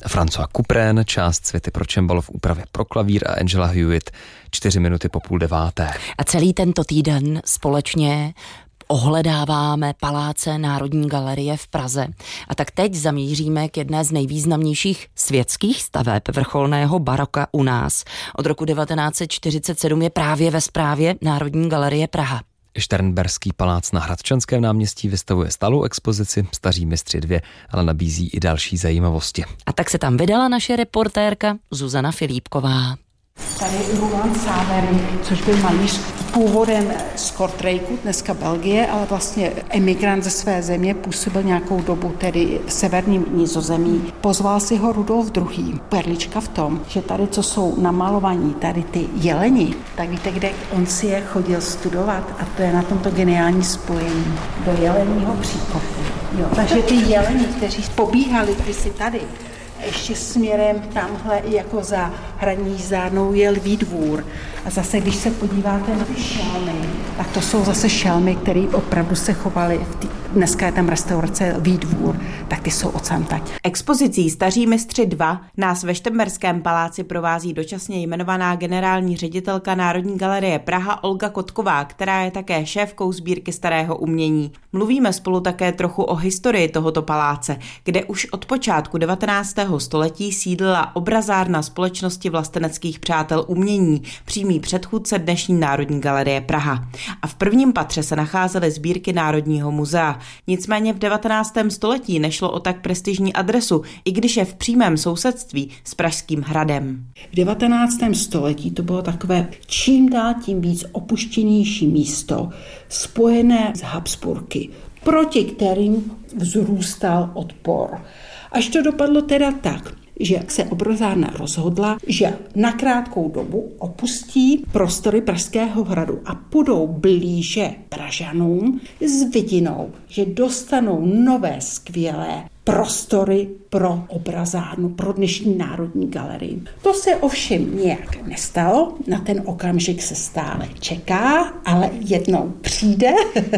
François Couperin, část Světy pro cembalo v úpravě pro klavír a Angela Hewitt 8:45. A celý tento týden společně ohledáváme paláce Národní galerie v Praze. A tak teď zamíříme k jedné z nejvýznamnějších světských staveb vrcholného baroka u nás. Od roku 1947 je právě ve správě Národní galerie Praha. Šternberský palác na Hradčanském náměstí vystavuje stálou expozici Staří mistři 2, ale nabízí i další zajímavosti. A tak se tam vydala naše reportérka Zuzana Filipková. Tady Roland Savery, což byl malíř původem z Kortrejku, dneska Belgie, ale vlastně emigrant ze své země, působil nějakou dobu tedy v severním Nizozemí. Pozval si ho Rudolf II. Perlička v tom, že tady, co jsou namalovaní, tady ty jeleni, tak víte, kde on si je chodil studovat, a to je na tomto geniální spojení do Jeleního příkopu. Jo, takže ty jeleni, kteří pobíhali kdysi tady, ještě směrem tamhle jako za hraní Zárnou je Lví dvůr. A zase, když se podíváte na ty šelmy, tak to jsou zase šelmy, které opravdu se chovaly. Dneska je tam restaurace Lví dvůr, tak ty jsou odsamtať. Expozicí Staří mistři 2 nás ve Šternberském paláci provází dočasně jmenovaná generální ředitelka Národní galerie Praha Olga Kotková, která je také šéfkou sbírky starého umění. Mluvíme spolu také trochu o historii tohoto paláce, kde už od počátku 19. století sídlila obrazárna Společnosti vlasteneckých přátel umění, přímý předchůdce dnešní Národní galerie Praha. A v prvním patře se nacházely sbírky Národního muzea. Nicméně v 19. století nešlo o tak prestižní adresu, i když je v přímém sousedství s Pražským hradem. V 19. století to bylo takové čím dál tím víc opuštěnější místo, spojené s Habsburky, proti kterým vzrůstal odpor. Až to dopadlo teda tak, že se obrazárna rozhodla, že na krátkou dobu opustí prostory Pražského hradu a půjdou blíže Pražanům s vidinou, že dostanou nové skvělé prostory pro obrazárnu, pro dnešní Národní galerii. To se ovšem nějak nestalo, na ten okamžik se stále čeká, ale jednou přijde,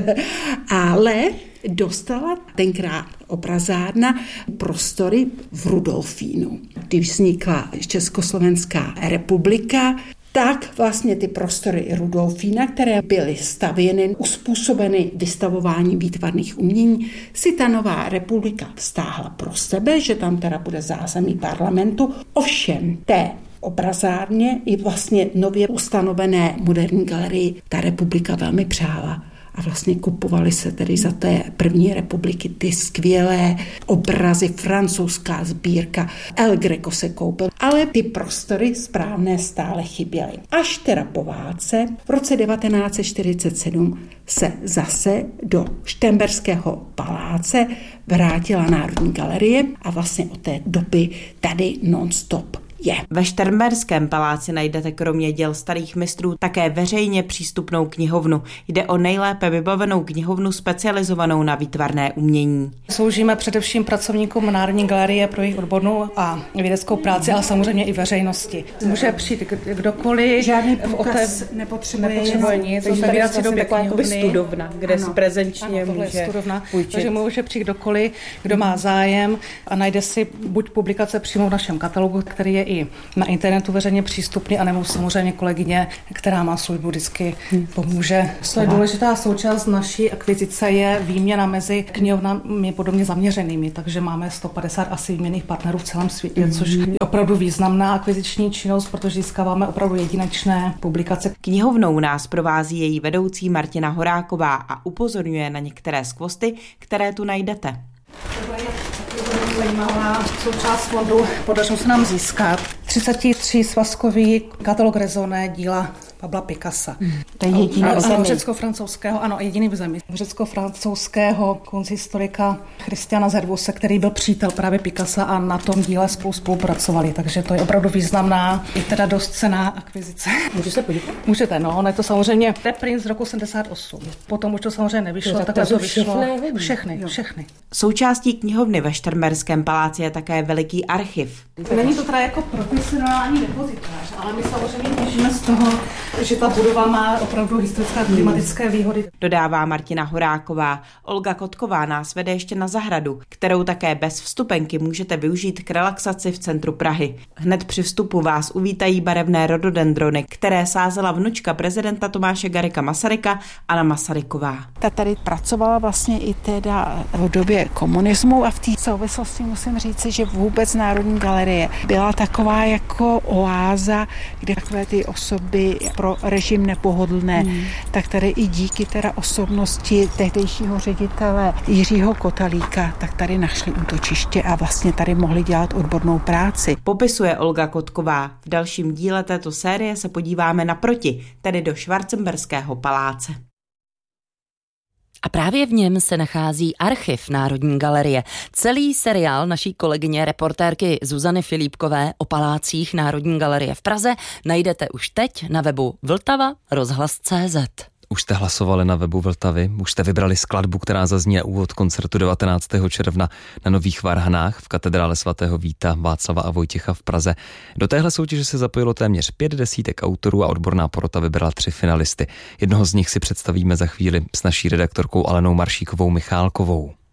ale dostala tenkrát obrazárna prostory v Rudolfínu. Když vznikla Československá republika, tak vlastně ty prostory Rudolfína, které byly stavěny, uspůsobeny vystavování výtvarných umění, si ta nová republika vztáhla pro sebe, že tam teda bude zázemí parlamentu. Ovšem té obrazárně i vlastně nově ustanovené moderní galerii ta republika velmi přála. A vlastně kupovaly se tedy za té první republiky ty skvělé obrazy, francouzská sbírka, El Greco se koupil, ale ty prostory správné stále chyběly. Až teda po válce v roce 1947 se zase do Šternberského paláce vrátila Národní galerie a vlastně od té doby tady non-stop je. Ve Šternberském paláci najdete kromě děl starých mistrů také veřejně přístupnou knihovnu. Jde o nejlépe vybavenou knihovnu specializovanou na výtvarné umění. Sloužíme především pracovníkům Národní galerie pro jejich odbornou a vědeckou práci, ale samozřejmě i veřejnosti. Může přijít kdokoliv. Žádný průkaz nepotřebuje nic. Takže to je taková studovna, kde si prezenčně může půjčit. Takže může přijít kdokoliv, kdo má zájem a najde si buď publikace přímo v našem katalogu, který je i na internetu veřejně přístupný, anebo samozřejmě kolegyně, která má službu, vždycky pomůže. To je důležitá součást naší akvizice je výměna mezi knihovnami podobně zaměřenými, takže máme 150 asi výměnných partnerů v celém světě, což je opravdu významná akviziční činnost, protože získáváme opravdu jedinečné publikace. Knihovnou nás provází její vedoucí Martina Horáková a upozorňuje na některé skvosty, které tu najdete. Zajímavá součást fondu, podařilo se nám získat 33 svazkový katalog raisonné díla Pabla Picassa. To je jediný v zemi. Řecko-francouzského, ano, jediný v zemi. Řecko-francouzského konzistorika Christiana Zervuse, který byl přítel právě Picassa a na tom díle spolupracovali, takže to je opravdu významná, i teda dost cenná akvizice. Můžu se podívat? Můžete, no, ono je to samozřejmě reprint z roku 78. Potom už to samozřejmě nevyšlo, takhle to vyšlo. Všechny. Součástí knihovny ve Šternberském paláci je také veliký archiv. Není to teda jako profesionální depozitář, ale my samozřejmě těžíme z toho, že ta budova má opravdu historické a klimatické výhody. Dodává Martina Horáková. Olga Kotková nás vede ještě na zahradu, kterou také bez vstupenky můžete využít k relaxaci v centru Prahy. Hned při vstupu vás uvítají barevné rododendrony, které sázela vnučka prezidenta Tomáše Garrigua Masaryka, Anna Masaryková. Ta tady pracovala vlastně i teda v době komunismu a v té souvislosti musím říci, že vůbec Národní galerie byla taková jako oáza, kde takové ty osoby pro režim nepohodlné, tak tady i díky teda osobnosti tehdejšího ředitele Jiřího Kotalíka, tak tady našli útočiště a vlastně tady mohli dělat odbornou práci. Popisuje Olga Kotková. V dalším díle této série se podíváme naproti, tedy do Schwarzenberského paláce. A právě v něm se nachází archiv Národní galerie. Celý seriál naší kolegyně reportérky Zuzany Filipkové o palácích Národní galerie v Praze najdete už teď na webu Vltava-rozhlas.cz. Už jste hlasovali na webu Vltavy, už jste vybrali skladbu, která zazní na úvod koncertu 19. června na Nových Varhanách v katedrále svatého Víta, Václava a Vojtěcha v Praze. Do téhle soutěže se zapojilo téměř 50 autorů a odborná porota vybrala 3 finalisty. Jednoho z nich si představíme za chvíli s naší redaktorkou Alenou Maršíkovou Michálkovou.